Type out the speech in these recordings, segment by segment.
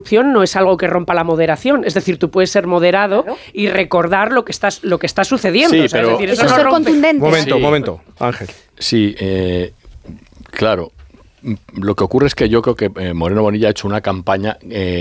no es algo que rompa la moderación, es decir, tú puedes ser moderado y recordar lo que está sucediendo. Sí, o sea, pero es decir, eso no no rompe. Contundente. Momento, Ángel. Sí, claro. Lo que ocurre es que yo creo que Moreno Bonilla ha hecho una campaña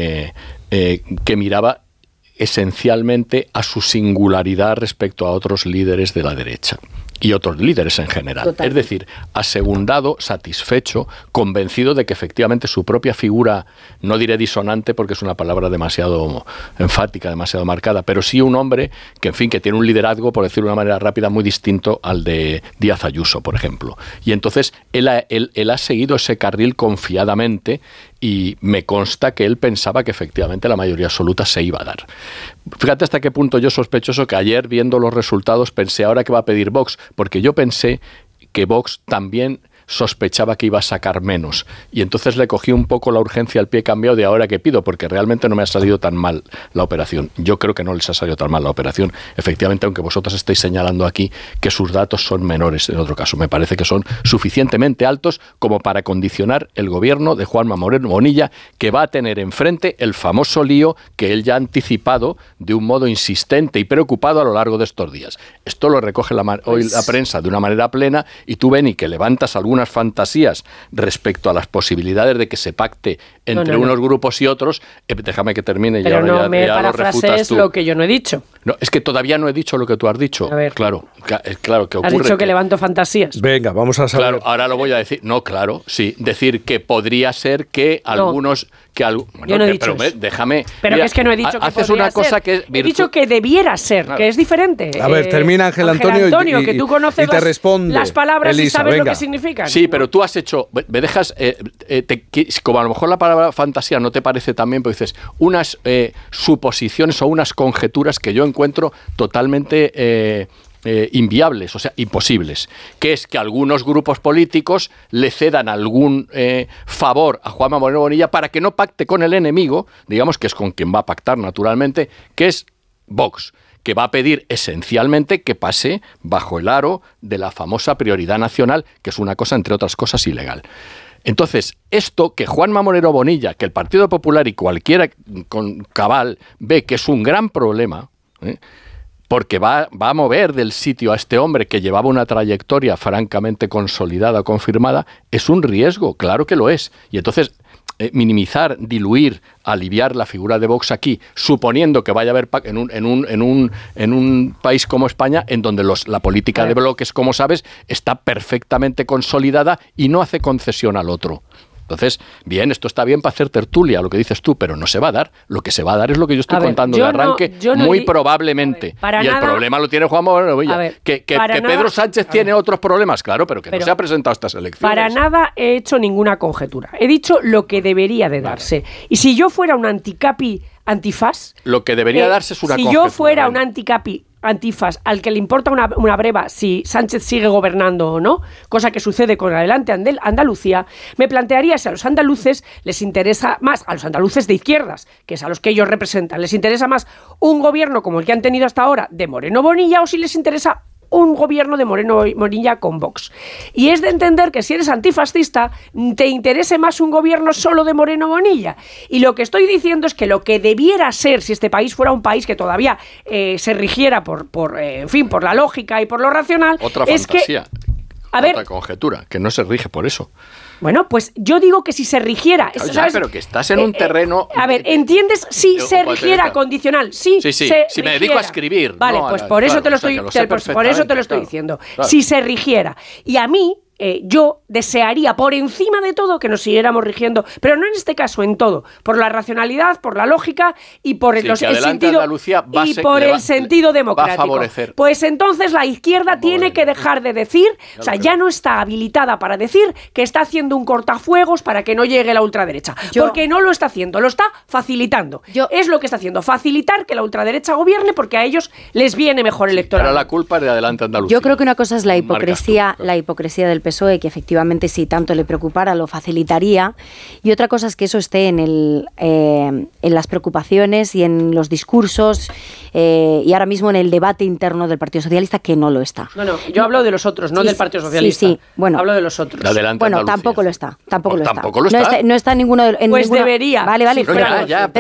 que miraba esencialmente a su singularidad respecto a otros líderes de la derecha y otros líderes en general. Total. Es decir, asegundado, satisfecho, convencido de que efectivamente su propia figura, no diré disonante porque es una palabra demasiado enfática, demasiado marcada, pero sí un hombre que, en fin, que tiene un liderazgo, por decirlo de una manera rápida, muy distinto al de Díaz Ayuso, por ejemplo. Y entonces él ha seguido ese carril confiadamente y me consta que él pensaba que efectivamente la mayoría absoluta se iba a dar. Fíjate hasta qué punto yo sospechoso que ayer, viendo los resultados, pensé ahora que va a pedir Vox, porque yo pensé que Vox también sospechaba que iba a sacar menos. Y entonces le cogí un poco la urgencia al pie cambiado de ahora que pido, porque realmente no me ha salido tan mal la operación. Yo creo que no les ha salido tan mal la operación. Efectivamente, aunque vosotros estéis señalando aquí que sus datos son menores en otro caso. Me parece que son suficientemente altos como para condicionar el gobierno de Juanma Moreno Bonilla, que va a tener enfrente el famoso lío que él ya ha anticipado de un modo insistente y preocupado a lo largo de estos días. Esto lo recoge hoy la prensa de una manera plena y tú, Beni, que levantas algunas fantasías respecto a las posibilidades de que se pacte entre unos grupos y otros. Déjame que termine. Pero y ahora no me parafrasees lo que yo no he dicho. No, es que todavía no he dicho lo que tú has dicho. A ver. Claro que ocurre. Has dicho que levanto fantasías. Venga, vamos a saber. Claro, ahora lo voy a decir. No, claro, sí. Decir que podría ser que algunos... Bueno, yo no he dicho eso. Déjame... Pero mira, que es que no he dicho que haces podría una cosa ser. Que es he dicho que debiera ser, claro. Que es diferente. A ver, termina Ángel Antonio que tú conoces y te responde las palabras Elisa, y sabes venga. lo que significan. Sí, pero tú has hecho... Me dejas... como a lo mejor la palabra fantasía no te parece tan bien, pero dices unas suposiciones o unas conjeturas que yo encuentro totalmente... inviables, o sea, imposibles, que es que algunos grupos políticos le cedan algún favor a Juanma Moreno Bonilla para que no pacte con el enemigo, digamos que es con quien va a pactar naturalmente, que es Vox, que va a pedir esencialmente que pase bajo el aro de la famosa prioridad nacional, que es una cosa, entre otras cosas, ilegal. Entonces, esto que Juanma Moreno Bonilla, que el Partido Popular y cualquiera con cabal ve que es un gran problema, porque va a mover del sitio a este hombre que llevaba una trayectoria francamente consolidada, confirmada, es un riesgo, claro que lo es. Y entonces, minimizar, diluir, aliviar la figura de Vox aquí, suponiendo que vaya a haber en un país como España, en donde la política de bloques, como sabes, está perfectamente consolidada y no hace concesión al otro. Entonces, bien, esto está bien para hacer tertulia, lo que dices tú, pero no se va a dar. Lo que se va a dar es lo que yo estoy contando de arranque, muy probablemente. Y el problema lo tiene Juanma Moreno Bonilla. Que Pedro Sánchez tiene otros problemas, claro, pero no se ha presentado a estas elecciones. Para nada he hecho ninguna conjetura. He dicho lo que debería de darse. Y si yo fuera un anticapi antifaz... Lo que debería darse es una conjetura. Si yo fuera un anticapi antifas al que le importa una breva si Sánchez sigue gobernando o no, cosa que sucede con Adelante Andalucía, me plantearía si a los andaluces les interesa más, a los andaluces de izquierdas, que es a los que ellos representan, les interesa más un gobierno como el que han tenido hasta ahora de Moreno Bonilla o si les interesa un gobierno de Moreno Bonilla con Vox. Y es de entender que si eres antifascista, te interese más un gobierno solo de Moreno Bonilla. Y lo que estoy diciendo es que lo que debiera ser, si este país fuera un país que todavía se rigiera por la lógica y por lo racional, otra es fantasía, que... otra conjetura, que no se rige por eso. Bueno, pues yo digo que si se rigiera... Claro, ya, pero que estás en un terreno... A ver, ¿entiendes? Si se rigiera condicional. Si me dedico a escribir. Vale, no, pues por eso te lo estoy diciendo. Claro. Si se rigiera. Y a mí... yo desearía por encima de todo que nos siguiéramos rigiendo, pero no en este caso, en todo, por la racionalidad, por la lógica y por el sentido democrático. Pues entonces la izquierda tiene que dejar de decir, o sea, ya no está habilitada para decir que está haciendo un cortafuegos para que no llegue la ultraderecha, porque no lo está haciendo, lo está facilitando. Es lo que está haciendo, facilitar que la ultraderecha gobierne porque a ellos les viene mejor electoral. Pero la culpa es de Adelante Andalucía. Yo creo que una cosa es la hipocresía del PSOE, que efectivamente efectivamente, si tanto le preocupara, lo facilitaría. Y otra cosa es que eso esté en las preocupaciones y en los discursos y ahora mismo en el debate interno del Partido Socialista, que no lo está. No, yo hablo de los otros, no del Partido Socialista. Sí, bueno. Hablo de los otros. Bueno, tampoco lo está. Tampoco lo está. No está en ninguno de Pues debería. Vale, Sí, pero, ya,